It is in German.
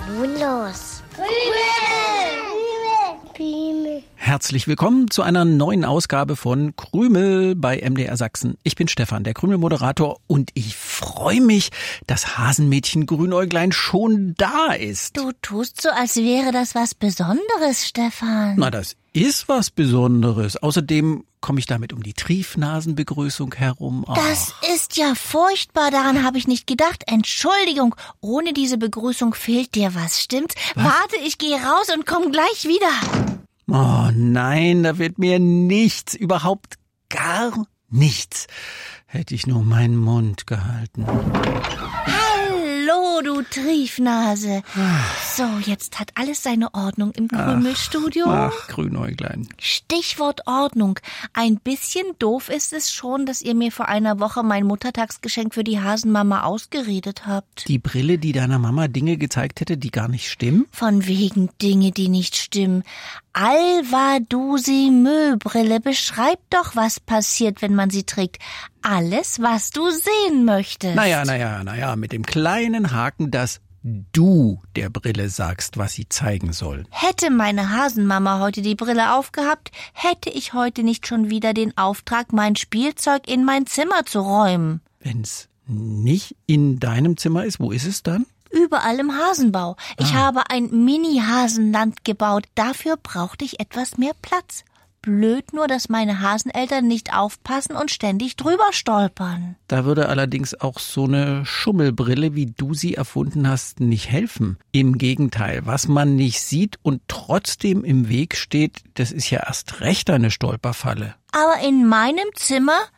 nun los? Krümel. Herzlich willkommen zu einer neuen Ausgabe von Krümel bei MDR Sachsen. Ich bin Stefan, der Krümel-Moderator, und ich freue mich, dass Hasenmädchen Grünäuglein schon da ist. Du tust so, als wäre das was Besonderes, Stefan. Na, das ist was Besonderes. Außerdem komme ich damit um die Triefnasenbegrüßung herum. Das ist ja furchtbar, daran habe ich nicht gedacht. Entschuldigung, ohne diese Begrüßung fehlt dir was, stimmt's? Was? Warte, ich gehe raus und komm gleich wieder. Oh nein, da wird mir nichts, überhaupt gar nichts. Hätte ich nur meinen Mund gehalten. Hallo, du Triefnase. So, jetzt hat alles seine Ordnung im Krümelstudio. Ach, Grünäuglein. Stichwort Ordnung. Ein bisschen doof ist es schon, dass ihr mir vor einer Woche mein Muttertagsgeschenk für die Hasenmama ausgeredet habt. Die Brille, die deiner Mama Dinge gezeigt hätte, die gar nicht stimmen? Von wegen Dinge, die nicht stimmen. Alva-Dusi-Mö-Brille beschreibt doch, was passiert, wenn man sie trägt. Alles, was du sehen möchtest. Naja, mit dem kleinen Haken, dass du der Brille sagst, was sie zeigen soll. Hätte meine Hasenmama heute die Brille aufgehabt, hätte ich heute nicht schon wieder den Auftrag, mein Spielzeug in mein Zimmer zu räumen. Wenn's nicht in deinem Zimmer ist, wo ist es dann? Überall im Hasenbau. Ich habe ein Mini-Hasenland gebaut. Dafür brauchte ich etwas mehr Platz. Blöd nur, dass meine Haseneltern nicht aufpassen und ständig drüber stolpern. Da würde allerdings auch so eine Schummelbrille, wie du sie erfunden hast, nicht helfen. Im Gegenteil, was man nicht sieht und trotzdem im Weg steht, das ist ja erst recht eine Stolperfalle. Aber in meinem Zimmer